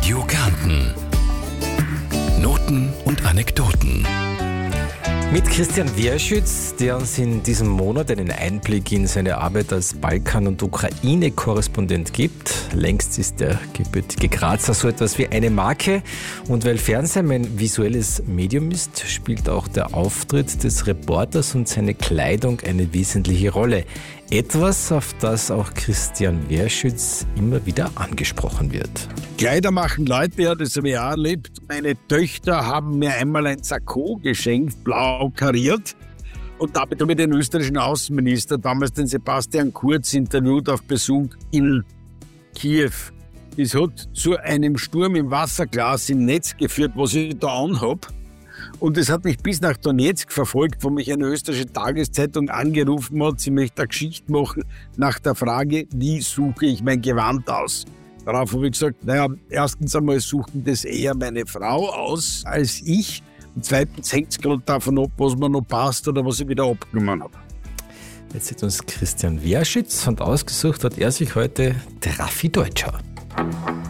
Radio Kärnten. Noten und Anekdoten. Mit Christian Wierschütz, der uns in diesem Monat einen Einblick in seine Arbeit als Balkan- und Ukraine-Korrespondent gibt. Längst ist der gebürtige Grazer so etwas wie eine Marke. Und weil Fernsehen ein visuelles Medium ist, spielt auch der Auftritt des Reporters und seine Kleidung eine wesentliche Rolle. Etwas, auf das auch Christian Wierschütz immer wieder angesprochen wird. Kleider machen Leute, ja, das habe ich auch erlebt. Meine Töchter haben mir einmal ein Sakko geschenkt, blau kariert. Und damit habe ich den österreichischen Außenminister, damals den Sebastian Kurz, interviewt auf Besuch in Kiew. Es hat zu einem Sturm im Wasserglas im Netz geführt, was ich da anhabe. Und es hat mich bis nach Donetsk verfolgt, wo mich eine österreichische Tageszeitung angerufen hat, sie möchte eine Geschichte machen nach der Frage, wie suche ich mein Gewand aus. Darauf habe ich gesagt, erstens einmal suchen das eher meine Frau aus als ich. Und zweitens hängt es gerade davon ab, was mir noch passt oder was ich wieder abgenommen habe. Jetzt sieht uns Christian Wierschütz und ausgesucht hat er sich heute Raffi Deutscher.